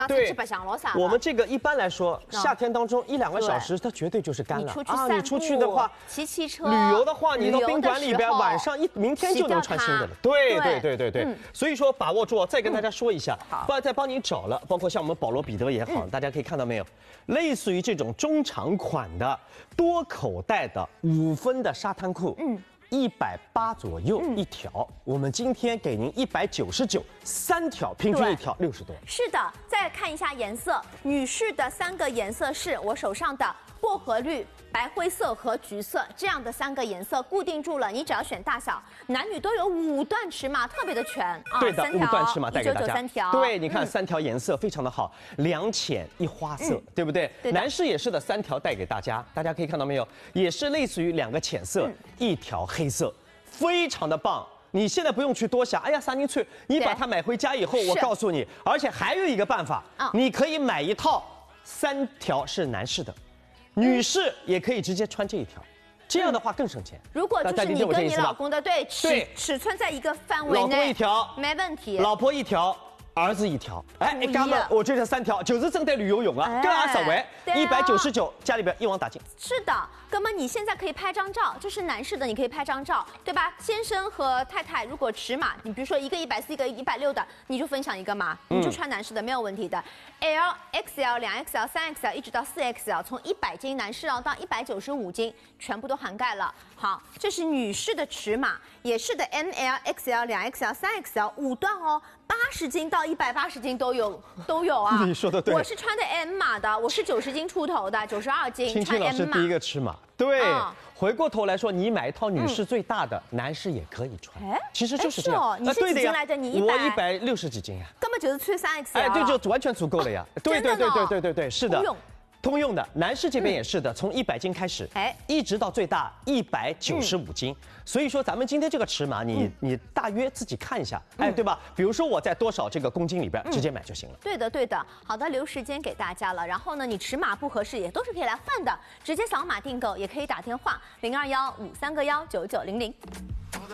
对，我们这个一般来说，夏天当中1、2个小时，它绝对就是干了啊。你出去的话， 骑汽车、 旅游的话，你到宾馆里边，晚上明天就能穿新的了。对。所以说把握住，再跟大家说一下，再帮你找了，包括像我们保罗彼得也好，大家可以看到没有，类似于这种中长款的多口袋的5分的沙滩裤，180左右一条，我们今天给您199，3条，平均一条60多。 是的，再看一下颜色，女士的3个颜色是我手上的薄荷绿、白灰色和橘色这样的3个颜色固定住了，你只要选大小，男女都有5段尺码，特别的全啊。 对的，5段尺码带给大家。 3条。 对，你看3条颜色非常的好，2浅1花色，对不对？男士也是的，3条带给大家，大家可以看到没有，也是类似于2个浅色，1条黑色，非常的棒。你现在不用去多想，哎呀，撒宁翠，你把它买回家以后，我告诉你，而且还有一个办法，你可以买一套3条是男士的，女士也可以直接穿这一条，这样的话更省钱。 如果就是你跟你老公的尺寸在一个范围内， 老公1条没问题， 老婆1条。儿子1条，哎，哥们，我这3条就是正在旅游用啊，跟阿嫂玩，199，家里边一网打尽。 是的，哥们，你现在可以拍张照，这是男士的，你可以拍张照，对吧？先生和太太如果尺码，你比如说一个140，一个160的，你就分享一个码，你就穿男士的，没有问题的。L、XL、2XL、3XL 一直到4XL，从100斤男士到195斤，全部都涵盖了。好，这是女士的尺码，也是的 ，ML、XL、2XL、3XL 5段哦，80斤到180斤都有啊。 你说的对， 我是穿的 M 码的，我是90斤出头的，92斤， 青青老师第一个尺码。对，回过头来说，你买一套女士最大的，男士也可以穿。其实就是这样。 你是几斤来着？你我160几斤呀。 根本就是穿3XL。 哎，对，就完全足够了呀。对，是的。通用的，男士这边也是的，从100斤开始，一直到最大195斤。所以说咱们今天这个尺码，你大约自己看一下，哎，对吧？比如说我在多少这个公斤里边直接买就行了。 对的。好的，留时间给大家了。然后呢，你尺码不合适也都是可以来换的，直接扫码订购，也可以打电话0215319900。